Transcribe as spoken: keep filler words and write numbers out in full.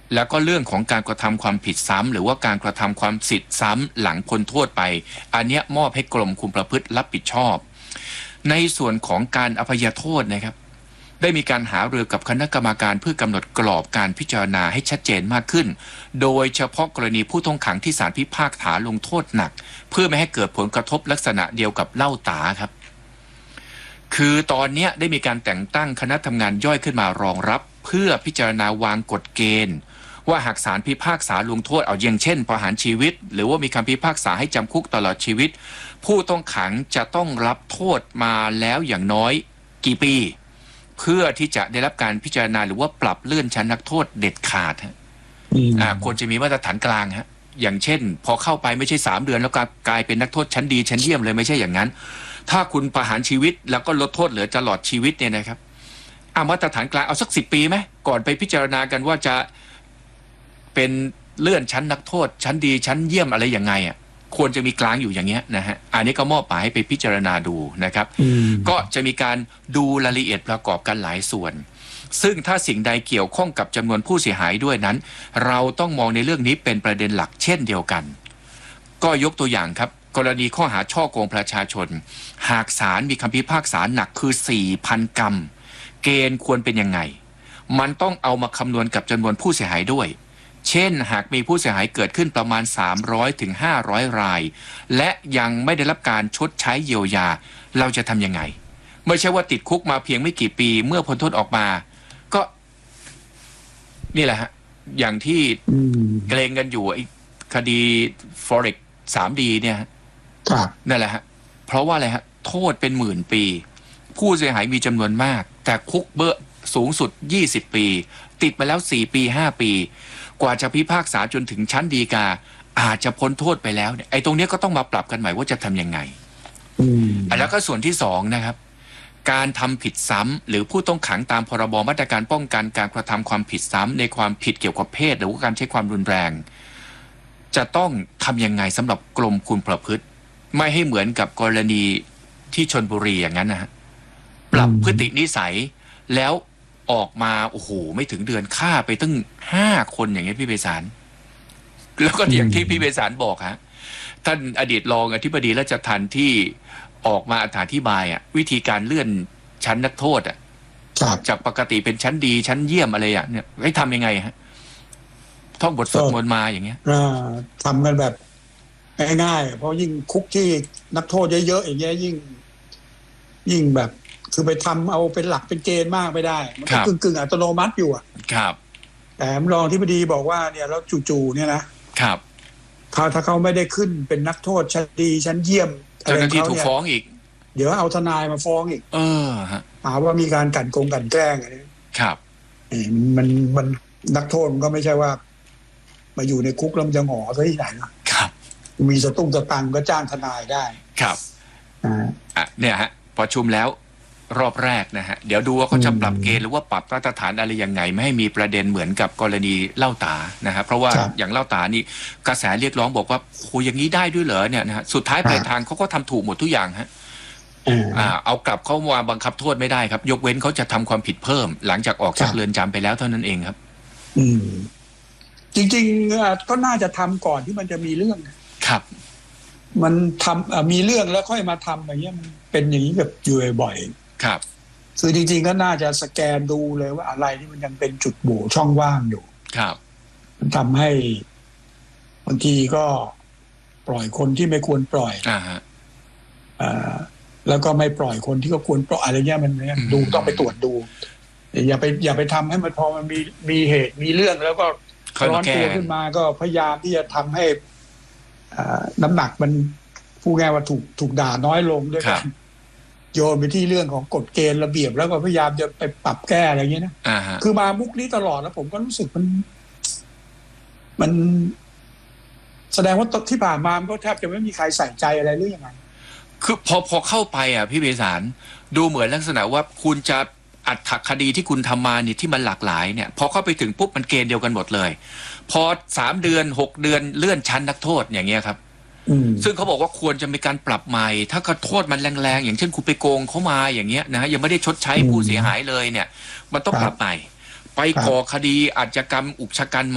แล้วก็เรื่องของการกระทำความผิดซ้ำหรือว่าการกระทำความผิดซ้ำหลังพ้นโทษไปอันนี้มอบให้กรมคุมประพฤติรับผิดชอบในส่วนของการอภัยโทษนะครับได้มีการหารือกับคณะกรรมการเพื่อกำหนดกรอบการพิจารณาให้ชัดเจนมากขึ้นโดยเฉพาะกรณีผู้ต้องขังที่ศาลพิพากษาลงโทษหนักเพื่อไม่ให้เกิดผลกระทบลักษณะเดียวกับเหล้าตาครับคือตอนนี้ได้มีการแต่งตั้งคณะทำงานย่อยขึ้นมารองรับเพื่อพิจารณาวางกฎเกณฑ์ว่าหากศาลพิพากษาลงโทษเอาอย่างเช่นประหารชีวิตหรือว่ามีคำพิพากษาให้จำคุกตลอดชีวิตผู้ต้องขังจะต้องรับโทษมาแล้วอย่างน้อยกี่ปีเพื่อที่จะได้รับการพิจารณาหรือว่าปรับเลื่อนชั้นนักโทษเด็ดขาดฮะอ่าควรจะมีมาตรฐานกลางฮะอย่างเช่นพอเข้าไปไม่ใช่สามเดือนแล้วก็กลายเป็นนักโทษชั้นดีชั้นเยี่ยมเลยไม่ใช่อย่างนั้นถ้าคุณประหารชีวิตแล้วก็ลดโทษเหลือตลอดชีวิตเนี่ยนะครับอ่ามาตรฐานกลางเอาสักสิบปีไหมก่อนไปพิจารณากันว่าจะเป็นเลื่อนชั้นนักโทษชั้นดีชั้นเยี่ยมอะไรยังไงอ่ะควรจะมีกลางอยู่อย่างเงี้ยนะฮะอันนี้ก็มอบหมายให้ไปพิจารณาดูนะครับก็จะมีการดูรายละเอียดประกอบกันหลายส่วนซึ่งถ้าสิ่งใดเกี่ยวข้องกับจำนวนผู้เสียหายด้วยนั้นเราต้องมองในเรื่องนี้เป็นประเด็นหลักเช่นเดียวกันก็ยกตัวอย่างครับกรณีข้อหาฉ้อโกงประชาชนหากศาลมีคำพิพากษาหนักคือ สี่พัน กรัมเกณฑ์ควรเป็นยังไงมันต้องเอามาคำนวณกับจำนวนผู้เสียหายด้วยเช่นหากมีผู้เสียหายเกิดขึ้นประมาณสามร้อยถึงห้าร้อยรายและยังไม่ได้รับการชดใช้เยียวยาเราจะทำยังไงไม่ใช่ว่าติดคุกมาเพียงไม่กี่ปีเมื่อพ้นโทษออกมาก็นี่แหละฮะอย่างที่เกรงกันอยู่ไอ้คดี Forex สาม ดี เนี่ยนั่นแหละฮะเพราะว่าอะไรฮะโทษเป็นหมื่นปีผู้เสียหายมีจำนวนมากแต่คุกเบอร์สูงสุดยี่สิบปีติดมาแล้วสี่ปีห้าปีกว่าจะพิพากษาจนถึงชั้นฎีกาอาจจะพ้นโทษไปแล้วเนี่ยไอ้ตรงนี้ก็ต้องมาปรับกันใหม่ว่าจะทำยังไงแล้วก็ส่วนที่สองนะครับการทำผิดซ้ำหรือผู้ต้องขังตามพรบมาตรการป้องกันการกระทำความผิดซ้ำในความผิดเกี่ยวกับเพศหรือว่าการใช้ความรุนแรงจะต้องทำยังไงสำหรับกรมคุมประพฤติไม่ให้เหมือนกับกรณีที่ชลบุรีอย่างนั้นนะฮะปรับพฤตินิสัยแล้วออกมาโอ้โหไม่ถึงเดือนฆ่าไปตั้งห้าคนอย่างเงี้ยพี่ไพศาลแล้วก็อย่างที่พี่ไพศาลบอกฮะท่านอดีตรองอธิบดีราชทัณฑ์ที่ออกมาอธิบายอ่ะวิธีการเลื่อนชั้นนักโทษอ่ะจากปกติเป็นชั้นดีชั้นเยี่ยมอะไรอ่ะเนี่ยให้ทำยังไงฮะท่องบทสวดมนต์มาอย่างเงี้ยทำกันแบบง่ายๆเพราะยิ่งคุกที่นักโทษเยอะๆอย่างเงี้ยยิ่งยิ่งแบบคือไปทำเอาเป็นหลักเป็นเกณฑ์มากไม่ได้มันก็กึ่งกึ่งอัตโนมัติอยู่อ่ะครับแต่รองที่พอดีบอกว่าเนี่ยแล้วจู่ๆเนี่ยนะครับถ้าถ้าเขาไม่ได้ขึ้นเป็นนักโทษชั้นดีชั้นเยี่ยมเจ้าหน้าที่ถูกฟ้องอีกเดี๋ยวเอาทนายมาฟ้องอีกเออฮะหาว่ามีการกลั่นโกงกลั่นแกล้งอะไรครับมันมันนักโทษมันก็ไม่ใช่ว่ามาอยู่ในคุกแล้วมันจะหงอซะที่ไหนนะครับมีสตุ้งสตังก็จ้างทนายได้ครับอ่าเนี่ยฮะประชุมแล้วรอบแรกนะฮะเดี๋ยวดูว่าเขาจะปรับเกณฑ์หรือว่าปรับมาตรฐานอะไรยังไงไม่ให้มีประเด็นเหมือนกับกรณีเล่าตานะฮะเพราะว่าอย่างเล่าตานี่กระแสเรียกร้องบอกว่าโหอย่างนี้ได้ด้วยเหรอเนี่ยนะฮะสุดท้ายปลายทางเขาก็ทำถูกหมดทุกอย่างฮะอ่าเอากลับเข้ามาบังคับโทษไม่ได้ครับยกเว้นเขาจะทำความผิดเพิ่มหลังจากออกจากเรือนจำไปแล้วเท่านั้นเองครับอืมจริงๆก็น่าจะทำก่อนที่มันจะมีเรื่องครับมันทำมีเรื่องแล้วค่อยมาทำอย่างเงี้ยมันเป็นอย่างนี้แบบอยู่บ่อยครับคือจริงๆก็น่าจะสแกนดูเลยว่าอะไรที่มันยังเป็นจุดโหว่ช่องว่างอยู่ครับมันทำให้บางทีก็ปล่อยคนที่ไม่ควรปล่อยอ่าฮะอ่าแล้วก็ไม่ปล่อยคนที่ก็ควรปล่อยอะไรเงี้ยมันเนี่ยดูต้องไปตรวจดูอย่าไปอย่าไปทำให้มันพอมันมีมีเหตุมีเรื่องแล้วก็ร้อนตัวขึ้นมาก็พยายามที่จะทำให้น้ำหนักมันผู้ง่ายว่าถูกถูกด่าน้อยลงด้วยกันโยนไปที่เรื่องของกฎเกณฑ์ระเบียบแล้วก็พยายามจะไปปรับแก้อะไรเงี้ยนะคือมามุกนี้ตลอดแล้วผมก็รู้สึกมันมันแสดงว่าที่ผ่านมามันก็แทบจะไม่มีใครใส่ใจอะไรหรือยังไงคือพอพอเข้าไปอ่ะพี่เบสารดูเหมือนลักษณะว่าคุณจะอัตถคดีที่คุณทำมาเนี่ยที่มันหลากหลายเนี่ยพอเข้าไปถึงปุ๊บมันเกณฑ์เดียวกันหมดเลยพอสามเดือนหกเดือนเลื่อนชั้นนักโทษอย่างเงี้ยครับซึ่งเขาบอกว่าควรจะมีการปรับใหม่ถ้าเขาโทษมันแรงๆอย่างเช่นคุณไปโกงเขามาอย่างเงี้ยนะยังไม่ได้ชดใช้ผู้เสียหายเลยเนี่ยมันต้องปรับใหม่ไปก่อคดีอาชญากรรมอุกชะกัน